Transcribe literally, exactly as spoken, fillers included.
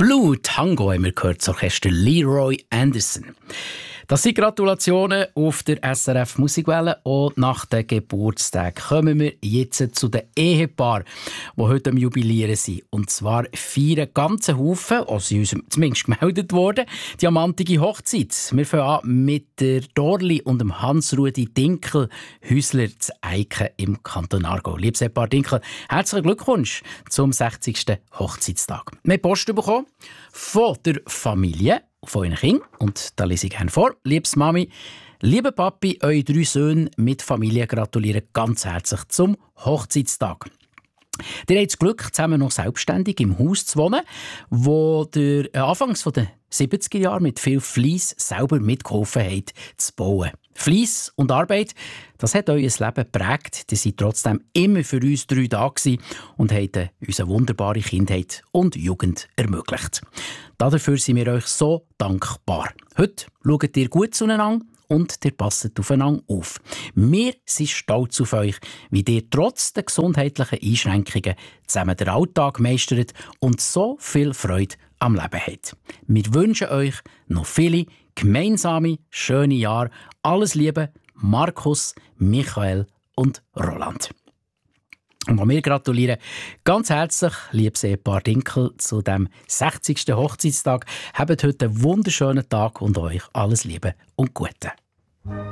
Blue Tango haben wir gehört, das Orchester Leroy Anderson. Das sind Gratulationen auf der S R F Musikwelle. Und nach dem Geburtstag kommen wir jetzt zu den Ehepaaren, die heute am Jubilieren sind. Und zwar feiern ganze Haufen, also sie uns zumindest gemeldet worden, diamantige Hochzeit. Wir fangen an mit der Dorli und dem Hans-Rudi Dinkel, Häusler zu Eiken im Kanton Aargau. Liebes Ehepaar Dinkel, herzlichen Glückwunsch zum sechzigsten Hochzeitstag. Wir haben Post bekommen von der Familie, von euren Kindern. Und da lese ich gerne vor. Liebes Mami, lieber Papi, eure drei Söhne mit Familie gratulieren ganz herzlich zum Hochzeitstag. Ihr habt das Glück, zusammen noch selbstständig im Haus zu wohnen, wo ihr anfangs der siebziger Jahre mit viel Fleiss selber mitgeholfen habt zu bauen. Fleiss und Arbeit, das hat euer Leben geprägt. Ihr seid trotzdem immer für uns drei da gewesen und habt uns eine wunderbare Kindheit und Jugend ermöglicht. Dafür sind wir euch so dankbar. Heute schaut ihr gut zueinander und ihr passt aufeinander auf. Wir sind stolz auf euch, wie ihr trotz der gesundheitlichen Einschränkungen zusammen den Alltag meistert und so viel Freude am Leben habt. Wir wünschen euch noch viele gemeinsame, schöne Jahre. Alles Liebe, Markus, Michael und Roland. Und wir gratulieren ganz herzlich, liebes Ehepaar Dinkel, zu dem sechzigsten Hochzeitstag. Habt heute einen wunderschönen Tag und euch alles Liebe und Gute.